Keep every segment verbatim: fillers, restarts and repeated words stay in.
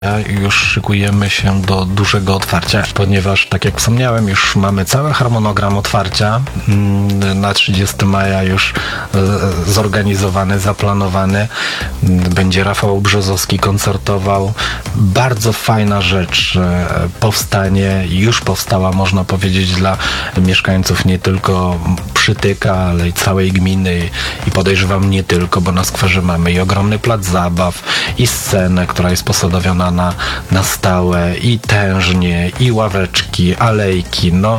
Już szykujemy się do dużego otwarcia, ponieważ, tak jak wspomniałem, już mamy cały harmonogram otwarcia. Na trzydziestego maja już zorganizowany, zaplanowany. Będzie Rafał Brzozowski koncertował. Bardzo fajna rzecz powstanie, już powstała, można powiedzieć, dla mieszkańców nie tylko Przytyka, ale i całej gminy i podejrzewam nie tylko, bo na skwerze mamy i ogromny plac zabaw, i scenę, która jest posadowiona na, na stałe, i tężnie, i ławeczki, alejki. No,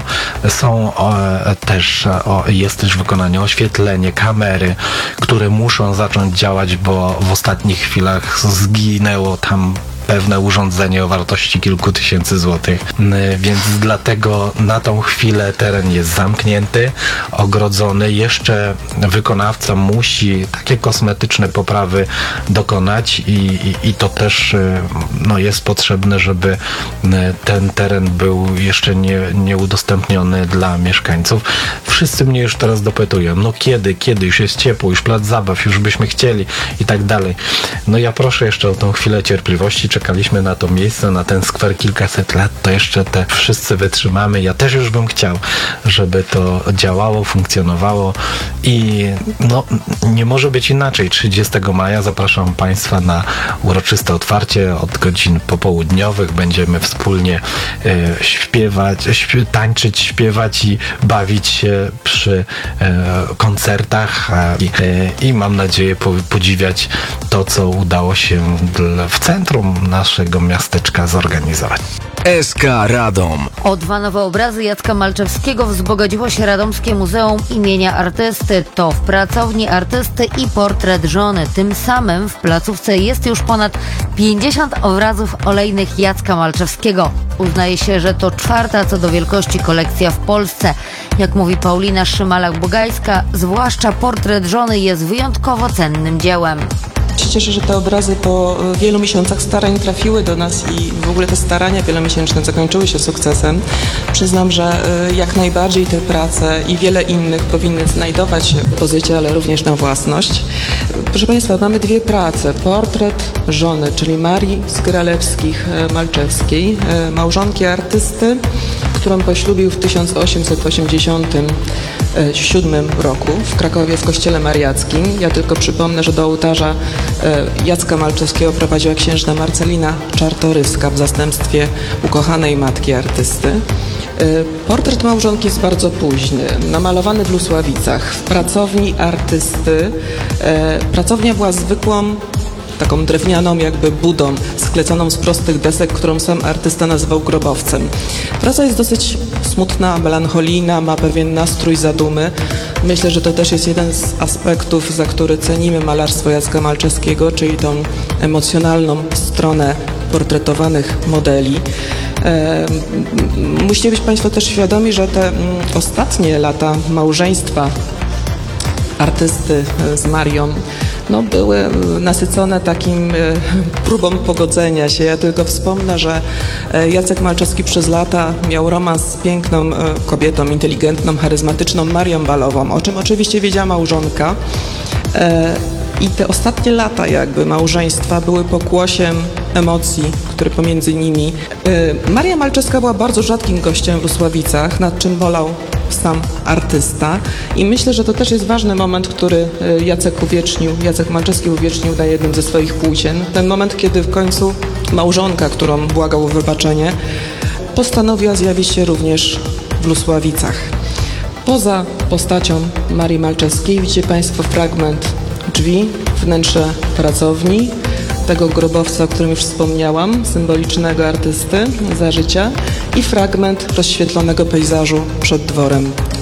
są o, też, o, jest też wykonanie, oświetlenie, kamery, które muszą zacząć działać, bo w ostatnich chwilach zginęło tam pewne urządzenie o wartości kilku tysięcy złotych, więc dlatego na tą chwilę teren jest zamknięty, ogrodzony. Jeszcze wykonawca musi takie kosmetyczne poprawy dokonać i, i, i to też no, jest potrzebne, żeby ten teren był jeszcze nie, nie udostępniony dla mieszkańców. Wszyscy mnie już teraz dopytują, no kiedy, kiedy, już jest ciepło, już plac zabaw, już byśmy chcieli i tak dalej. No ja proszę jeszcze o tą chwilę cierpliwości. Czekaliśmy na to miejsce, na ten skwer kilkaset lat, to jeszcze te wszyscy wytrzymamy. Ja też już bym chciał, żeby to działało, funkcjonowało i no nie może być inaczej. trzydziestego maja zapraszam Państwa na uroczyste otwarcie od godzin popołudniowych. Będziemy wspólnie e, śpiewać, śpiew, tańczyć, śpiewać i bawić się przy e, koncertach e, i, i mam nadzieję po, podziwiać to, co udało się dla, w centrum naszego miasteczka zorganizować. S K Radom. O dwa nowe obrazy Jacka Malczewskiego wzbogaciło się Radomskie Muzeum imienia Artysty. To w pracowni artysty i portret żony. Tym samym w placówce jest już ponad pięćdziesiąt obrazów olejnych Jacka Malczewskiego. Uznaje się, że to czwarta co do wielkości kolekcja w Polsce. Jak mówi Paulina Szymalak-Bugajska, zwłaszcza portret żony jest wyjątkowo cennym dziełem. Cieszę, że te obrazy po wielu miesiącach starań trafiły do nas i w ogóle te starania wielomiesięczne zakończyły się sukcesem. Przyznam, że jak najbardziej te prace i wiele innych powinny znajdować się w pozycie, ale również na własność. Proszę Państwa, mamy dwie prace. Portret żony, czyli Marii Zgralewskich-Malczewskiej, małżonki artysty, którą poślubił w tysiąc osiemset osiemdziesiątym siódmym roku w Krakowie w kościele mariackim. Ja tylko przypomnę, że do ołtarza Jacka Malczewskiego prowadziła księżna Marcelina Czartoryska w zastępstwie ukochanej matki artysty. Portret małżonki jest bardzo późny, namalowany w Lusławicach, w pracowni artysty. Pracownia była zwykłą taką drewnianą jakby budą skleconą z prostych desek, którą sam artysta nazywał grobowcem. Praca jest dosyć smutna, melancholijna, ma pewien nastrój zadumy. Myślę, że to też jest jeden z aspektów, za który cenimy malarstwo Jacka Malczewskiego, czyli tą emocjonalną stronę portretowanych modeli. E, musicie być Państwo też świadomi, że te m, ostatnie lata małżeństwa artysty z Marią no, były nasycone takim próbą pogodzenia się. Ja tylko wspomnę, że Jacek Malczewski przez lata miał romans z piękną kobietą, inteligentną, charyzmatyczną Marią Balową, o czym oczywiście wiedziała małżonka. I te ostatnie lata jakby małżeństwa były pokłosiem emocji, które pomiędzy nimi. Maria Malczewska była bardzo rzadkim gościem w Lusławicach, nad czym bolał sam artysta i myślę, że to też jest ważny moment, który Jacek uwiecznił, Jacek Malczewski uwiecznił na jednym ze swoich płócien. Ten moment, kiedy w końcu małżonka, którą błagał o wybaczenie, postanowiła zjawić się również w Lusławicach. Poza postacią Marii Malczewskiej widzicie Państwo fragment drzwi, wnętrze pracowni, tego grobowca, o którym już wspomniałam, symbolicznego artysty za życia i fragment rozświetlonego pejzażu przed dworem.